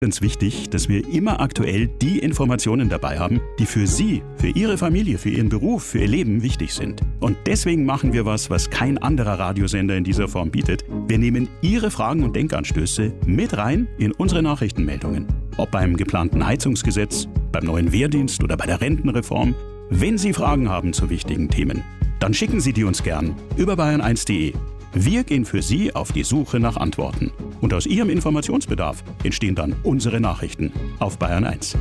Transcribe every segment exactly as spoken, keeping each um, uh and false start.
Ganz wichtig, dass wir immer aktuell die Informationen dabei haben, die für Sie, für Ihre Familie, für Ihren Beruf, für Ihr Leben wichtig sind. Und deswegen machen wir was, was kein anderer Radiosender in dieser Form bietet. Wir nehmen Ihre Fragen und Denkanstöße mit rein in unsere Nachrichtenmeldungen. Ob beim geplanten Heizungsgesetz, beim neuen Wehrdienst oder bei der Rentenreform. Wenn Sie Fragen haben zu wichtigen Themen, dann schicken Sie die uns gern über bayern eins punkt de. Wir gehen für Sie auf die Suche nach Antworten. Und aus Ihrem Informationsbedarf entstehen dann unsere Nachrichten auf Bayern eins.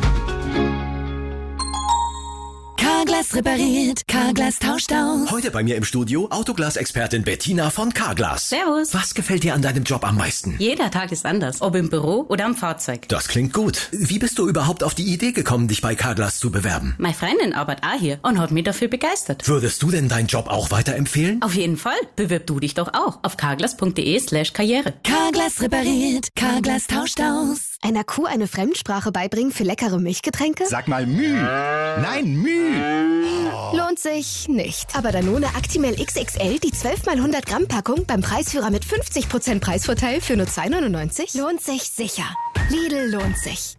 Carglass repariert, Carglass tauscht aus. Heute bei mir im Studio Autoglas-Expertin Bettina von Carglass. Servus. Was gefällt dir an deinem Job am meisten? Jeder Tag ist anders, ob im Büro oder am Fahrzeug. Das klingt gut. Wie bist du überhaupt auf die Idee gekommen, dich bei Carglass zu bewerben? Meine Freundin arbeitet auch hier und hat mich dafür begeistert. Würdest du denn deinen Job auch weiterempfehlen? Auf jeden Fall. Bewirb du dich doch auch auf carglass punkt de slash karriere. Carglass repariert, Carglass tauscht aus. Einer Kuh eine Fremdsprache beibringen für leckere Milchgetränke? Sag mal Müh. Nein, Müh. Lohnt sich nicht. Aber Danone Actimel X X L, die zwölf mal hundert Gramm Packung beim Preisführer mit fünfzig Prozent Preisvorteil für nur zwei neunundneunzig? Lohnt sich sicher. Lidl lohnt sich.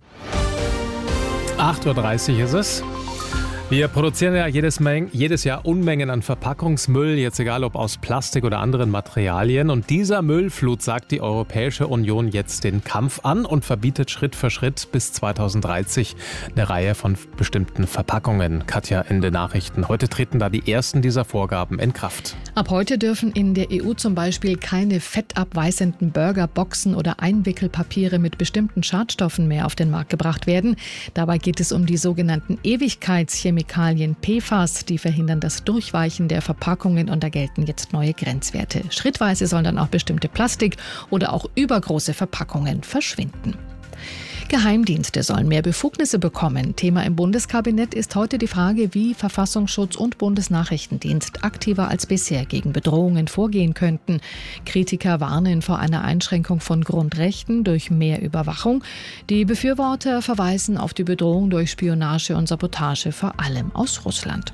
acht Uhr dreißig ist es. Wir produzieren ja jedes, Meng- jedes Jahr Unmengen an Verpackungsmüll, jetzt egal ob aus Plastik oder anderen Materialien. Und dieser Müllflut sagt die Europäische Union jetzt den Kampf an und verbietet Schritt für Schritt bis zweitausenddreißig eine Reihe von bestimmten Verpackungen. Katja, Ende Nachrichten. Heute treten da die ersten dieser Vorgaben in Kraft. Ab heute dürfen in der E U zum Beispiel keine fettabweisenden Burgerboxen oder Einwickelpapiere mit bestimmten Schadstoffen mehr auf den Markt gebracht werden. Dabei geht es um die sogenannten Ewigkeitschemikalien. Chemikalien P F A S, die verhindern das Durchweichen der Verpackungen und da gelten jetzt neue Grenzwerte. Schrittweise sollen dann auch bestimmte Plastik- oder auch übergroße Verpackungen verschwinden. Geheimdienste sollen mehr Befugnisse bekommen. Thema im Bundeskabinett ist heute die Frage, wie Verfassungsschutz und Bundesnachrichtendienst aktiver als bisher gegen Bedrohungen vorgehen könnten. Kritiker warnen vor einer Einschränkung von Grundrechten durch mehr Überwachung. Die Befürworter verweisen auf die Bedrohung durch Spionage und Sabotage, vor allem aus Russland.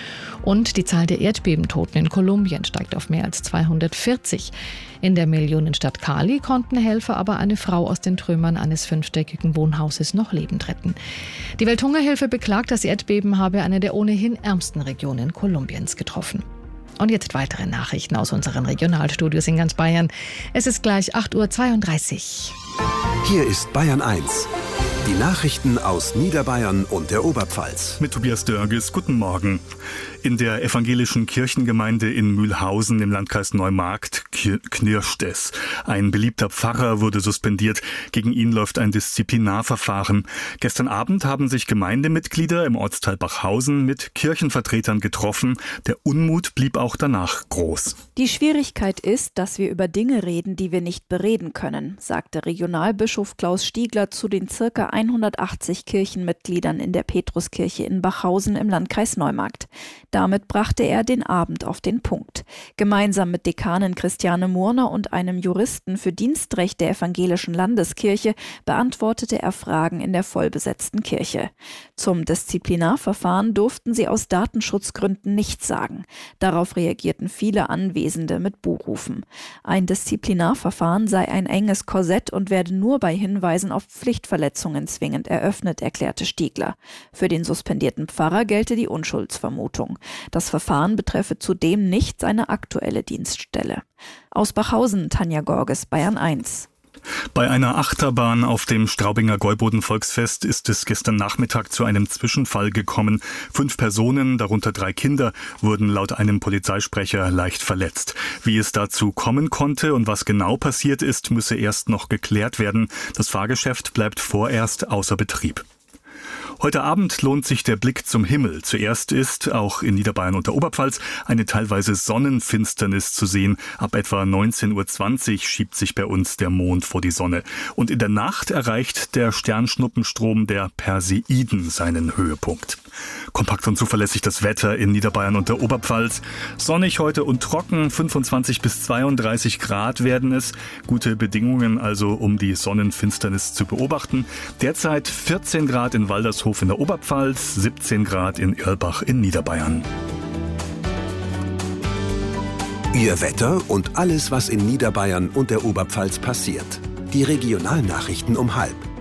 Und die Zahl der Erdbebentoten in Kolumbien steigt auf mehr als zweihundertvierzig. In der Millionenstadt Cali konnten Helfer aber eine Frau aus den Trümmern eines fünfstöckigen Wohnhauses noch lebend retten. Die Welthungerhilfe beklagt, das Erdbeben habe eine der ohnehin ärmsten Regionen Kolumbiens getroffen. Und jetzt weitere Nachrichten aus unseren Regionalstudios in ganz Bayern. Es ist gleich acht Uhr zweiunddreißig. Hier ist Bayern eins. Die Nachrichten aus Niederbayern und der Oberpfalz. Mit Tobias Dörges, guten Morgen. In der evangelischen Kirchengemeinde in Mühlhausen im Landkreis Neumarkt knirscht es. Ein beliebter Pfarrer wurde suspendiert. Gegen ihn läuft ein Disziplinarverfahren. Gestern Abend haben sich Gemeindemitglieder im Ortsteil Bachhausen mit Kirchenvertretern getroffen. Der Unmut blieb auch danach groß. Die Schwierigkeit ist, dass wir über Dinge reden, die wir nicht bereden können, sagte Regionalbischof Klaus Stiegler zu den circa hundertachtzig Kirchenmitgliedern in der Petruskirche in Bachhausen im Landkreis Neumarkt. Damit brachte er den Abend auf den Punkt. Gemeinsam mit Dekanin Christiane Murner und einem Juristen für Dienstrecht der evangelischen Landeskirche beantwortete er Fragen in der vollbesetzten Kirche. Zum Disziplinarverfahren durften sie aus Datenschutzgründen nichts sagen. Darauf reagierten viele Anwesende mit Buhrufen. Ein Disziplinarverfahren sei ein enges Korsett und werde nur bei Hinweisen auf Pflichtverletzungen zwingend eröffnet, erklärte Stiegler. Für den suspendierten Pfarrer gelte die Unschuldsvermutung. Das Verfahren betreffe zudem nicht seine aktuelle Dienststelle. Aus Bachhausen, Tanja Gorges, Bayern eins. Bei einer Achterbahn auf dem Straubinger Gäuboden-Volksfest ist es gestern Nachmittag zu einem Zwischenfall gekommen. Fünf Personen, darunter drei Kinder, wurden laut einem Polizeisprecher leicht verletzt. Wie es dazu kommen konnte und was genau passiert ist, müsse erst noch geklärt werden. Das Fahrgeschäft bleibt vorerst außer Betrieb. Heute Abend lohnt sich der Blick zum Himmel. Zuerst ist, auch in Niederbayern und der Oberpfalz, eine teilweise Sonnenfinsternis zu sehen. Ab etwa neunzehn Uhr zwanzig schiebt sich bei uns der Mond vor die Sonne. Und in der Nacht erreicht der Sternschnuppenstrom der Perseiden seinen Höhepunkt. Kompakt und zuverlässig das Wetter in Niederbayern und der Oberpfalz. Sonnig heute und trocken, fünfundzwanzig bis zweiunddreißig Grad werden es. Gute Bedingungen also, um die Sonnenfinsternis zu beobachten. Derzeit vierzehn Grad in Waldershof in der Oberpfalz, siebzehn Grad in Irlbach in Niederbayern. Ihr Wetter und alles, was in Niederbayern und der Oberpfalz passiert. Die Regionalnachrichten um halb.